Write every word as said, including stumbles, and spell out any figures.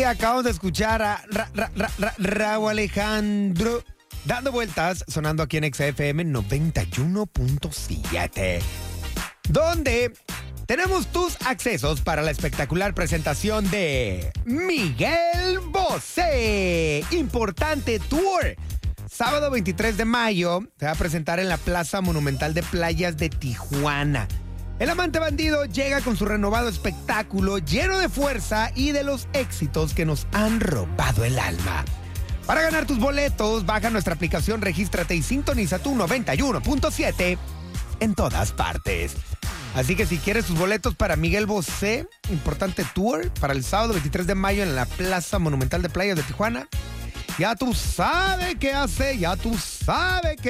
acabamos de escuchar a Ra, Ra, Ra, Ra, Raúl Alejandro dando vueltas, sonando aquí en X F M noventa y uno punto siete, donde tenemos tus accesos para la espectacular presentación de Miguel Bosé. Importante Tour. Sábado veintitrés de mayo se va a presentar en la Plaza Monumental de Playas de Tijuana. El amante bandido llega con su renovado espectáculo lleno de fuerza y de los éxitos que nos han robado el alma. Para ganar tus boletos, baja nuestra aplicación, regístrate y sintoniza tu noventa y uno punto siete en todas partes. Así que si quieres tus boletos para Miguel Bosé, Importante Tour, para el sábado veintitrés de mayo en la Plaza Monumental de Playas de Tijuana, ya tú sabes qué hace, ya tú sabes qué